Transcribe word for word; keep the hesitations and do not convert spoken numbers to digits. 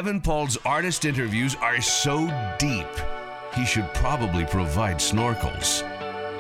Evan Paul's artist interviews are so deep, he should probably provide snorkels.